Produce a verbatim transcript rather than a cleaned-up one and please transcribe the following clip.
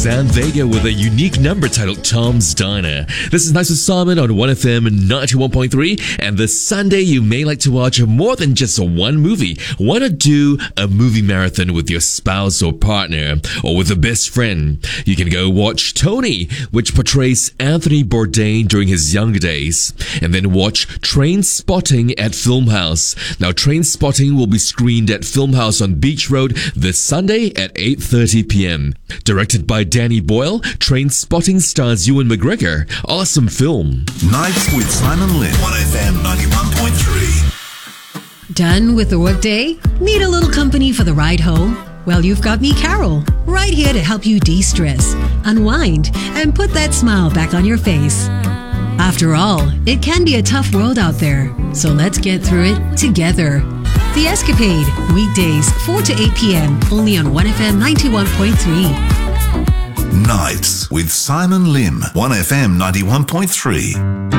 Suzanne Vega with a unique number titled Tom's Diner. This is Nice with Simon on one F M ninety-one point three, and this Sunday you may like to watch more than just one movie. Why not do a movie marathon with your spouse or partner, or with a best friend? You can go watch Tony, which portrays Anthony Bourdain during his younger days, and then watch Train Spotting at Filmhouse. Now, Train Spotting will be screened at Filmhouse on Beach Road this Sunday at eight thirty p.m. Directed by Danny Boyle, Train Spotting stars Ewan McGregor. Awesome film. Nights with Simon Lynn. one F M ninety-one point three. Done with the workday? Need a little company for the ride home? Well, you've got me, Carol, right here to help you de-stress, unwind, and put that smile back on your face. After all, it can be a tough world out there, so let's get through it together. The Escapade, weekdays four to eight p.m. only on one F M ninety-one point three. Nights with Simon Lim. one F M ninety-one point three.